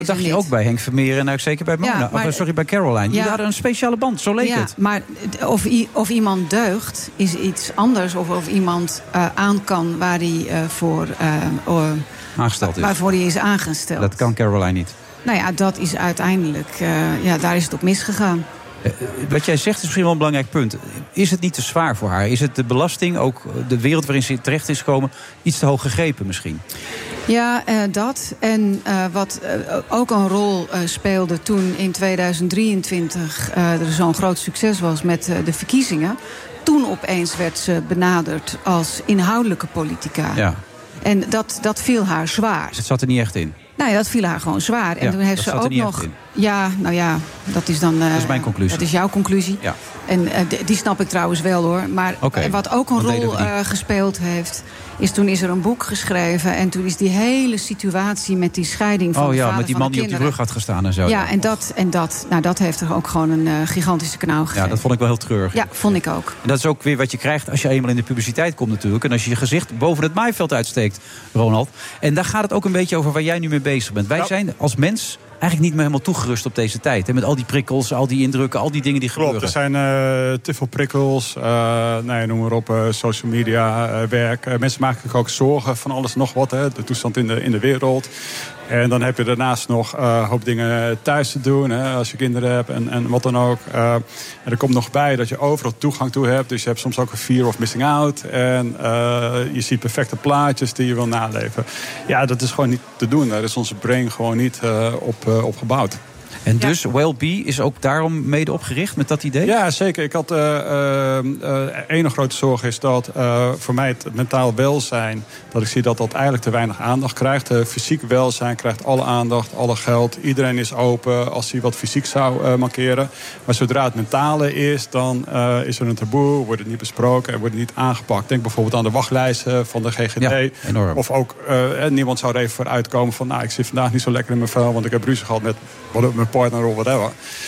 Dat dacht je ook bij Henk Vermeer en zeker bij Mona. Bij Caroline. Die hadden een speciale band, zo leek het. Maar of iemand deugt is iets anders. Of iemand aan kan waar hij aangesteld is. Waarvoor hij is aangesteld. Dat kan Caroline niet. Nou ja, dat is uiteindelijk... daar is het op misgegaan. Wat jij zegt is misschien wel een belangrijk punt. Is het niet te zwaar voor haar? Is het de belasting, ook de wereld waarin ze terecht is gekomen, iets te hoog gegrepen misschien? Ja, dat. En wat ook een rol speelde toen in 2023... er zo'n groot succes was met de verkiezingen. Toen opeens werd ze benaderd als inhoudelijke politica. Ja. En dat viel haar zwaar. Het zat er niet echt in. Nou ja, dat viel haar gewoon zwaar. En toen heeft ze ook nog... Ja, dat is dan... dat is mijn conclusie. Dat is jouw conclusie. Ja. En die snap ik trouwens wel, hoor. Maar wat ook een rol gespeeld heeft... Toen is er een boek geschreven. En toen is die hele situatie met die scheiding van de vader met die man die op die brug had gestaan en zo. Ja, dat heeft er ook gewoon een gigantische knauw gegeven. Ja, dat vond ik wel heel treurig. Ja, vond ik ook. En dat is ook weer wat je krijgt als je eenmaal in de publiciteit komt natuurlijk. En als je je gezicht boven het maaiveld uitsteekt, Ronald. En daar gaat het ook een beetje over waar jij nu mee bezig bent. Wij zijn als mens eigenlijk niet meer helemaal toegerust op deze tijd. Hè? Met al die prikkels, al die indrukken, al die dingen die gebeuren. Klopt, er zijn te veel prikkels. Noem maar op, social media, werk. Mensen maken zich ook zorgen van alles en nog wat. Hè? De toestand in de wereld. En dan heb je daarnaast nog een hoop dingen thuis te doen. Hè, als je kinderen hebt en wat dan ook. En er komt nog bij dat je overal toegang toe hebt. Dus je hebt soms ook een fear of missing out. En je ziet perfecte plaatjes die je wil naleven. Ja, dat is gewoon niet te doen. Daar is onze brain gewoon niet op gebouwd. En dus Wellbe is ook daarom mede opgericht met dat idee? Ja, zeker. Ik had ene grote zorg is dat voor mij het mentaal welzijn, dat ik zie dat dat eigenlijk te weinig aandacht krijgt. Fysiek welzijn krijgt alle aandacht, alle geld. Iedereen is open als hij wat fysiek zou mankeren. Maar zodra het mentale is, dan is er een taboe, wordt het niet besproken en wordt het niet aangepakt. Denk bijvoorbeeld aan de wachtlijsten van de GGD. Ja, enorm. Of ook niemand zou er even voor uitkomen van, ik zit vandaag niet zo lekker in mijn vel, want ik heb ruzie gehad met mijn partner of whatever.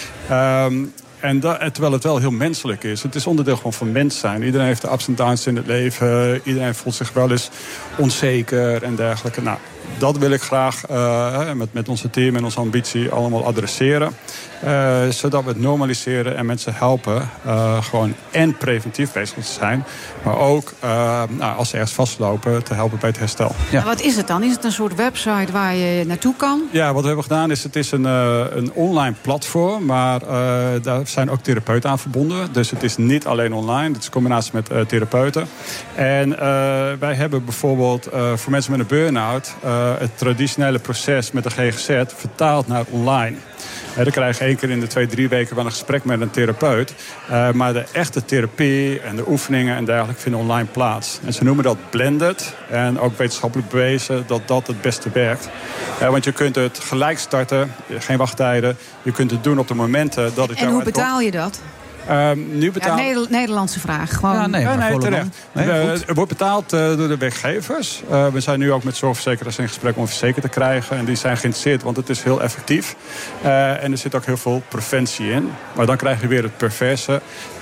Terwijl het wel heel menselijk is. Het is onderdeel gewoon van mens zijn. Iedereen heeft de ups en downs in het leven. Iedereen voelt zich wel eens onzeker en dergelijke. Nou, dat wil ik graag met onze team en onze ambitie allemaal adresseren. Zodat we het normaliseren en mensen helpen gewoon en preventief bezig te zijn. Maar ook als ze ergens vastlopen te helpen bij het herstel. Ja. Wat is het dan? Is het een soort website waar je naartoe kan? Ja, wat we hebben gedaan is, het is een online platform. Maar daar zijn ook therapeuten aan verbonden. Dus het is niet alleen online. Het is een combinatie met therapeuten. En wij hebben bijvoorbeeld voor mensen met een burn-out het traditionele proces met de GGZ vertaald naar online. Dan krijg je 1 keer in de 2-3 weken wel een gesprek met een therapeut. Maar de echte therapie en de oefeningen en dergelijke vinden online plaats. En ze noemen dat blended. En ook wetenschappelijk bewezen dat dat het beste werkt. Want je kunt het gelijk starten, geen wachttijden. Je kunt het doen op de momenten dat het. En hoe betaal je dat? Nu betaal... Nederlandse vraag. Gewoon. Ja, nee, terecht. Het wordt betaald door de werkgevers. We zijn nu ook met zorgverzekeraars in gesprek om verzekerd te krijgen. En die zijn geïnteresseerd, want het is heel effectief. En er zit ook heel veel preventie in. Maar dan krijg je weer het perverse.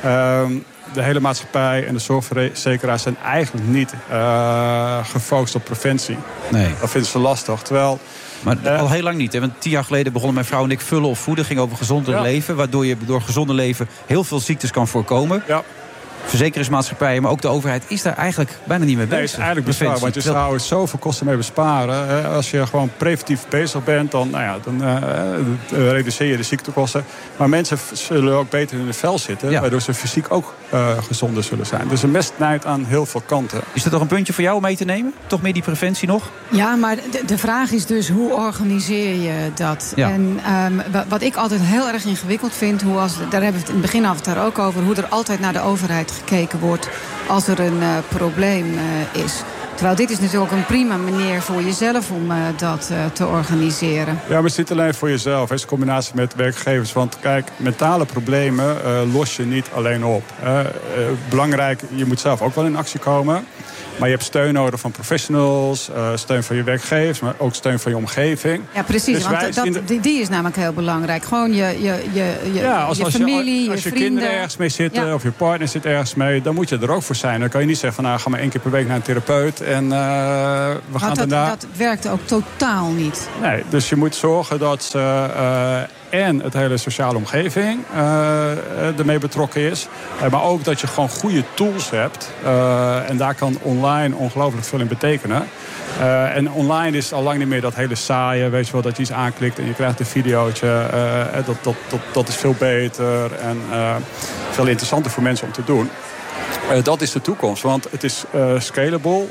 De hele maatschappij en de zorgverzekeraars zijn eigenlijk niet gefocust op preventie. Nee. Dat vinden ze lastig. Terwijl... Maar al heel lang niet. Hè? Want 10 jaar geleden begonnen mijn vrouw en ik vullen of voeden. Ging over gezonder leven. Waardoor je door gezonder leven heel veel ziektes kan voorkomen. Ja. Verzekeringsmaatschappijen, maar ook de overheid is daar eigenlijk bijna niet mee bezig. Nee, het is eigenlijk bezwaar, want je zou er zoveel kosten mee besparen. Als je gewoon preventief bezig bent, dan reduceer je de ziektekosten. Maar mensen zullen ook beter in hun vel zitten, waardoor ze fysiek ook gezonder zullen zijn. Dus een mes snijdt aan heel veel kanten. Is dat nog een puntje voor jou om mee te nemen? Toch meer die preventie nog? Ja, maar de vraag is dus, hoe organiseer je dat? Ja. En wat ik altijd heel erg ingewikkeld vind, daar hebben we het in het begin af daar ook over, hoe er altijd naar de overheid gekeken wordt als er een probleem is. Terwijl dit is natuurlijk ook een prima manier voor jezelf om dat te organiseren. Ja, maar het is niet alleen voor jezelf. Het is een combinatie met werkgevers. Want kijk, mentale problemen los je niet alleen op. Belangrijk, je moet zelf ook wel in actie komen. Maar je hebt steun nodig van professionals, steun van je werkgevers, maar ook steun van je omgeving. Ja, precies, dus want die is namelijk heel belangrijk. Gewoon je familie, je als je vrienden. Kinderen ergens mee zitten of je partner zit ergens mee, dan moet je er ook voor zijn. Dan kan je niet zeggen van, ga maar 1 keer per week naar een therapeut en we gaan daarna. Dat werkt ook totaal niet. Nee, dus je moet zorgen dat ze en het hele sociale omgeving ermee betrokken is. Maar ook dat je gewoon goede tools hebt. En daar kan online ongelooflijk veel in betekenen. En online is al lang niet meer dat hele saaie, weet je wel, dat je iets aanklikt en je krijgt een videootje. Dat is veel beter en veel interessanter voor mensen om te doen. Dat is de toekomst, want het is scalable.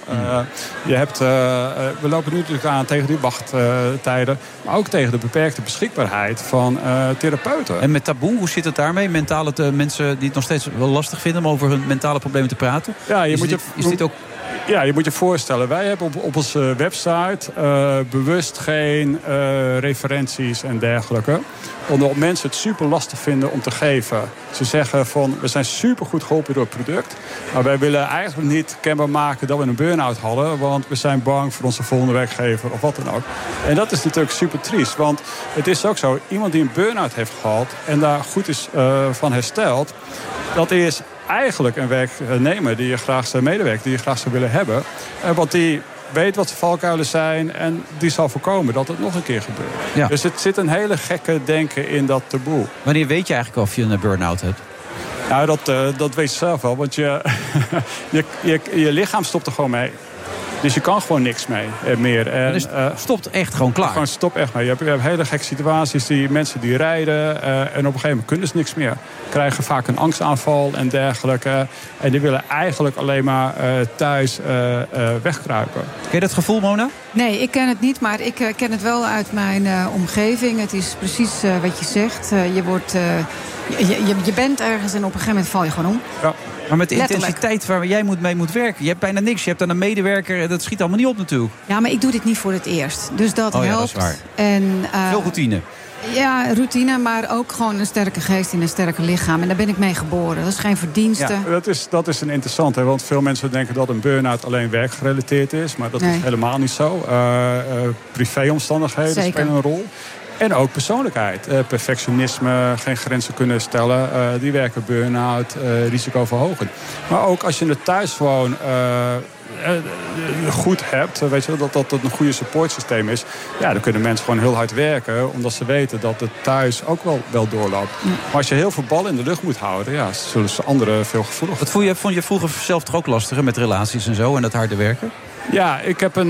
We lopen nu natuurlijk aan tegen die wachttijden, maar ook tegen de beperkte beschikbaarheid van therapeuten. En met taboe, hoe zit het daarmee? Mensen die het nog steeds wel lastig vinden om over hun mentale problemen te praten? Ja, je moet je voorstellen, wij hebben op onze website bewust geen referenties en dergelijke. Omdat mensen het super lastig vinden om te geven. Ze zeggen van, we zijn super goed geholpen door het product. Maar wij willen eigenlijk niet kenbaar maken dat we een burn-out hadden. Want we zijn bang voor onze volgende werkgever of wat dan ook. En dat is natuurlijk super triest. Want het is ook zo, iemand die een burn-out heeft gehad en daar goed is van hersteld, dat is eigenlijk een werknemer die je graag medewerkt, die je graag zou willen hebben. Want die weet wat de valkuilen zijn en die zal voorkomen dat het nog een keer gebeurt. Ja. Dus het zit een hele gekke denken in dat taboe. Wanneer weet je eigenlijk of je een burn-out hebt? Nou, dat weet je zelf wel, want je lichaam stopt er gewoon mee. Dus je kan gewoon niks meer. En, dus stopt echt gewoon klaar? Gewoon stop echt mee. Je hebt hele gekke situaties, mensen die rijden en op een gegeven moment kunnen ze niks meer. Krijgen vaak een angstaanval en dergelijke. En die willen eigenlijk alleen maar thuis wegkruipen. Ken je dat gevoel, Mona? Nee, ik ken het niet, maar ik ken het wel uit mijn omgeving. Het is precies wat je zegt. Je bent ergens en op een gegeven moment val je gewoon om. Ja. Maar met de intensiteit waar jij mee moet werken. Je hebt bijna niks. Je hebt dan een medewerker. Dat schiet allemaal niet op natuurlijk. Ja, maar ik doe dit niet voor het eerst. Dus dat helpt. Dat is waar. En, veel routine. Ja, routine, maar ook gewoon een sterke geest in een sterke lichaam. En daar ben ik mee geboren. Dat is geen verdienste. Ja, dat is een interessante. Want veel mensen denken dat een burn-out alleen werkgerelateerd is. Maar dat is helemaal niet zo. Privéomstandigheden spelen een rol. En ook persoonlijkheid. Perfectionisme, geen grenzen kunnen stellen. Die werken burn-out, risicoverhogend. Maar ook als je het thuis gewoon goed hebt, weet je, dat het een goede supportsysteem is. Ja, dan kunnen mensen gewoon heel hard werken, omdat ze weten dat het thuis ook wel doorloopt. Ja. Maar als je heel veel ballen in de lucht moet houden, ja, zullen ze anderen veel gevoeliger. Wat vond je vroeger zelf toch ook lastiger met relaties en zo en dat harde werken? Ja, ik heb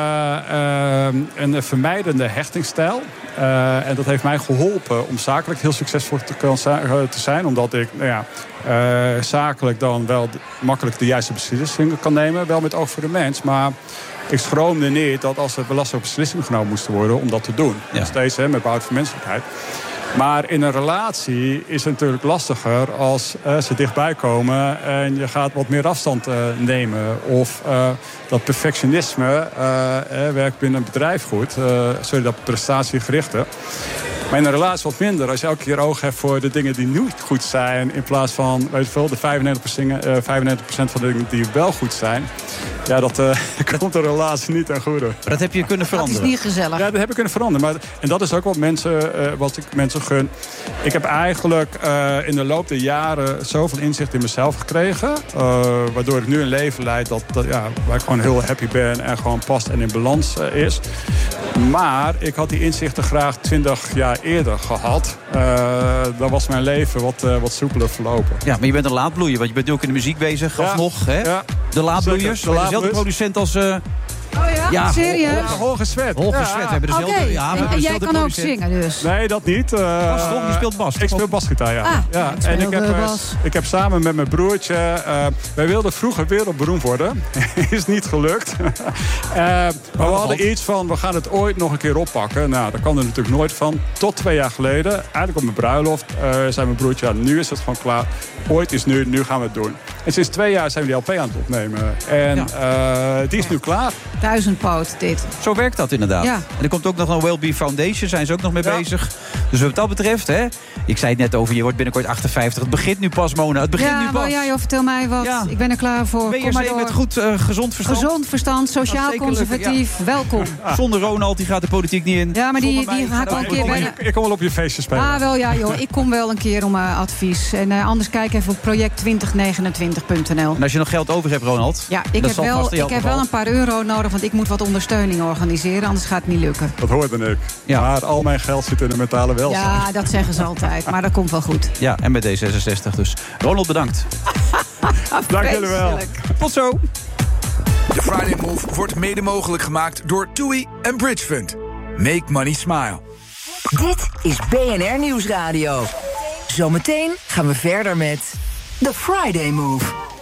een vermijdende hechtingsstijl. En dat heeft mij geholpen om zakelijk heel succesvol te zijn. Omdat ik zakelijk dan wel makkelijk de juiste beslissingen kan nemen. Wel met oog voor de mens. Maar ik schroomde niet dat als er belastende beslissingen genomen moesten worden om dat te doen. Ja. Nog steeds met behoud van menselijkheid. Maar in een relatie is het natuurlijk lastiger als ze dichtbij komen en je gaat wat meer afstand nemen. Of dat perfectionisme werkt binnen een bedrijf goed. Dat prestatiegerichte. Maar in een relatie wat minder. Als je elke keer oog hebt voor de dingen die niet goed zijn, in plaats van, weet je veel, de 95% van de dingen die wel goed zijn. Ja, dat komt de relatie niet ten goede. Maar dat heb je kunnen veranderen. Dat is niet gezellig. Ja, dat heb ik kunnen veranderen. En dat is ook wat ik mensen gun. Ik heb eigenlijk in de loop der jaren zoveel inzicht in mezelf gekregen. Waardoor ik nu een leven leid waar ik gewoon heel happy ben en gewoon past en in balans is. Maar ik had die inzichten graag 20 jaar eerder gehad. Dan was mijn leven wat soepeler verlopen. Ja, maar je bent een laadbloeier, want je bent nu ook in de muziek bezig. Alsnog, hè? Ja. De laadbloeiers. Dezelfde producent als... Oh ja? Serieus? Holger Sweat. Holger Sweat hebben dezelfde... Okay. Ja, en jij kan ook zingen dus? Nee, dat niet. Bas toch? Je speelt bas. Ik speel basgitaar, ja. En ik heb samen met mijn broertje... wij wilden vroeger wereldberoemd worden. Is niet gelukt. Maar we hadden iets van, we gaan het ooit nog een keer oppakken. Nou, daar kwam er natuurlijk nooit van. Tot 2 jaar geleden, eigenlijk op mijn bruiloft... zei mijn broertje, nu is het gewoon klaar. Ooit is nu gaan we het doen. En sinds 2 jaar zijn we die LP aan het opnemen. En die is nu klaar. 1000-poot, dit. Zo werkt dat inderdaad. Ja. En er komt ook nog een Wellbe Foundation, zijn ze ook nog mee bezig. Dus wat dat betreft, hè, ik zei het net over, je wordt binnenkort 58. Het begint nu pas, Mona. Het begint nu pas. Ja, joh, vertel mij wat. Ja. Ik ben er klaar voor. BRC met goed gezond verstand. Gezond verstand, sociaal conservatief. Welkom. Zonder Ronald, die gaat de politiek niet in. Ja, maar die gaat wel een keer bij. Ik kom wel op je feestje spelen. Ah, wel ja, joh. Ik kom wel een keer om advies. En anders kijk even op project2029.nl. En als je nog geld over hebt, Ronald. Ja, ik heb wel een paar euro nodig, want ik moet wat ondersteuning organiseren. Anders gaat het niet lukken. Dat hoorde ik. Ja. Maar al mijn geld zit in de mentale welzijn. Ja, dat zeggen ze altijd. Maar dat komt wel goed. Ja, en met D66 dus. Ronald, bedankt. Dank jullie wel. Tot zo. De Friday Move wordt mede mogelijk gemaakt door TUI en Bridgefund. Make money smile. Dit is BNR Nieuwsradio. Zometeen gaan we verder met The Friday Move.